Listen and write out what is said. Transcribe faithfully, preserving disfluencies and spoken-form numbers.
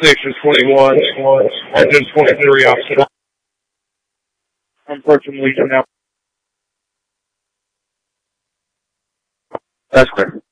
Station twenty-one, engine twenty-three, opposite. I'm approaching Legion now. That's clear.